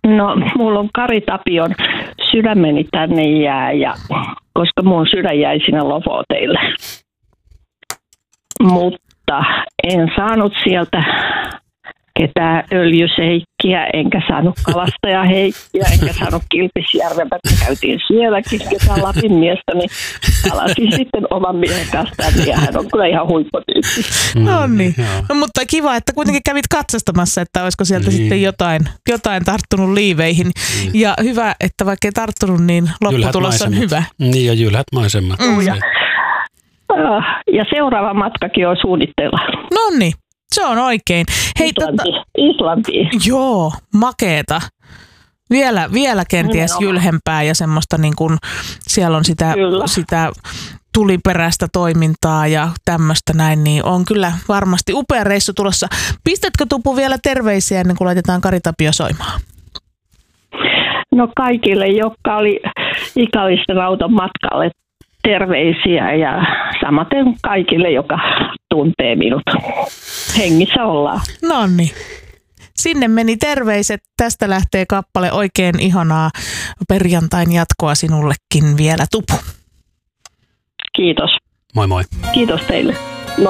No, mulla on Kari Tapion Sydämeni tänne jää, koska mun sydän jäi sinne Lofoteille. Mutta en saanut sieltä ketään öljyseikkiä, enkä saanut kalastajaheikkiä, enkä saanut Kilpisjärveltä, kun käytiin sielläkin ketään Lapin miestä, niin palasin sitten oman miehen kanssa tänne, ja hän on kyllä ihan huipputyyppi. No niin, no, mutta kiva, että kuitenkin kävit katsastamassa, että olisiko sieltä sitten jotain tarttunut liiveihin. Ja hyvä, että vaikka ei tarttunut, niin lopputulos on hyvä. Niin, ja jylhät maisemat. Ja seuraava matkakin on suunnitteilla. No niin. Se on oikein. Hei, Islantiin. Joo, makeeta. Vielä kenties jylhempää ja semmoista niin kuin, siellä on sitä tuliperäistä toimintaa ja tämmöistä näin, niin on kyllä varmasti upea reissu tulossa. Pistätkö Tupu vielä terveisiä ennen kuin laitetaan Kari Tapio soimaan? No kaikille, jotka oli Ikallisten auton matkalle, terveisiä ja samaten kaikille, joka tuntee minut. Hengissä ollaan. Noniin. Sinne meni terveiset. Tästä lähtee kappale. Oikein ihanaa perjantain jatkoa sinullekin vielä, Tupu. Kiitos. Moi moi. Kiitos teille.